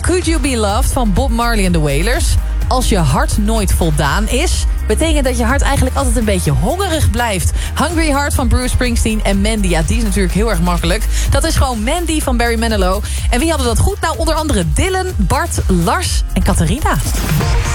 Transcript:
Could You Be Loved van Bob Marley en The Wailers. Als je hart nooit voldaan is, betekent dat je hart eigenlijk altijd een beetje hongerig blijft. Hungry Heart van Bruce Springsteen en Mandy. Ja, die is natuurlijk heel erg makkelijk. Dat is gewoon Mandy van Barry Manilow. En wie hadden dat goed? Nou, onder andere Dylan, Bart, Lars en Catharina.